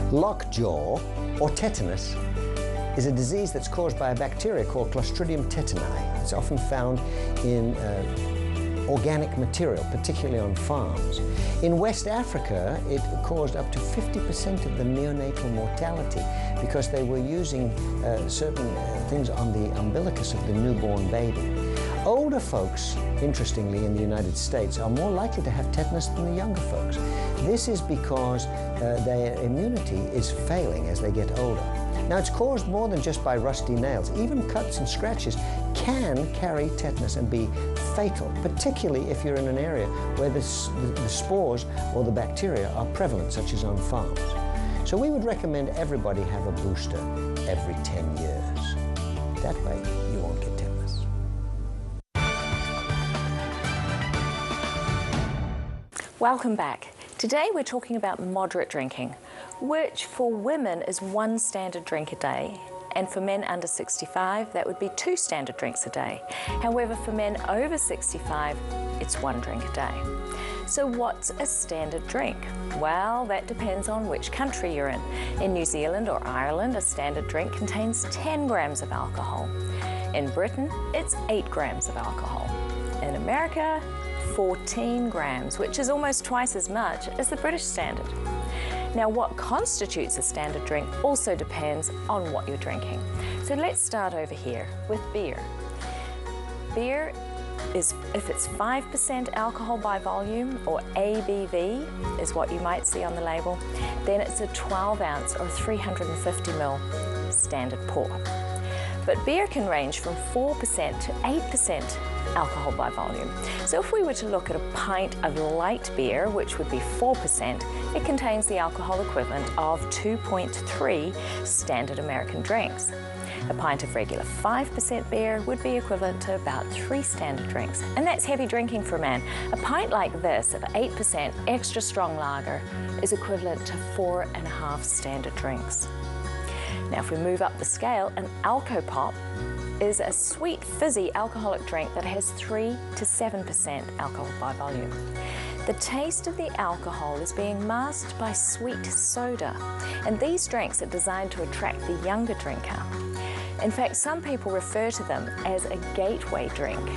Lockjaw, or tetanus, is a disease that's caused by a bacteria called Clostridium tetani. It's often found in organic material, particularly on farms. In West Africa, it caused up to 50% of the neonatal mortality because they were using certain things on the umbilicus of the newborn baby. Older folks, interestingly, in the United States, are more likely to have tetanus than the younger folks. This is because their immunity is failing as they get older. Now, it's caused more than just by rusty nails. Even cuts and scratches can carry tetanus and be fatal, particularly if you're in an area where the spores or the bacteria are prevalent, such as on farms. So we would recommend everybody have a booster every 10 years. That way, you won't get tetanus. Welcome back. Today we're talking about moderate drinking, which for women is 1 standard drink a day, and for men under 65 that would be 2 standard drinks a day. However, for men over 65 it's 1 drink a day. So what's a standard drink? Well, that depends on which country you're in. In New Zealand or Ireland, a standard drink contains 10 grams of alcohol. In Britain, it's 8 grams of alcohol. In America, 14 grams, which is almost twice as much as the British standard. Now, what constitutes a standard drink also depends on what you're drinking. So let's start over here with beer. Beer is, if it's 5% alcohol by volume, or ABV is what you might see on the label, then it's a 12 ounce or 350 ml standard pour. But beer can range from 4% to 8% alcohol by volume. So if we were to look at a pint of light beer, which would be 4%, it contains the alcohol equivalent of 2.3 standard American drinks. A pint of regular 5% beer would be equivalent to about 3 standard drinks. And that's heavy drinking for a man. A pint like this of 8% extra strong lager is equivalent to 4.5 standard drinks. Now, if we move up the scale, an Alcopop is a sweet, fizzy alcoholic drink that has 3 to 7% alcohol by volume. The taste of the alcohol is being masked by sweet soda, and these drinks are designed to attract the younger drinker. In fact, some people refer to them as a gateway drink,